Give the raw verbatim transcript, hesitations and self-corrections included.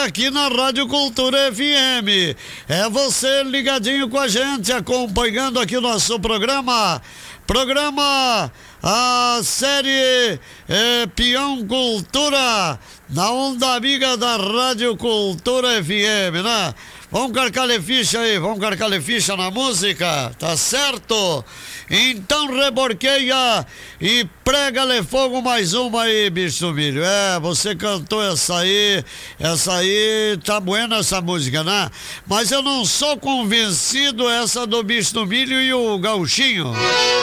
aqui na Rádio Cultura F M. É você ligadinho com a gente, acompanhando aqui o nosso programa. Programa, a série é, Peão Cultura, na onda amiga da Rádio Cultura F M, né? Vamos carcar-lhe ficha aí, vamos carcar-lhe ficha na música, tá certo? Então reborqueia e prega-lhe fogo mais uma aí, bicho do milho. É, você cantou essa aí, essa aí, tá buena essa música, né? Mas eu não sou convencido essa do bicho do milho e o gauchinho.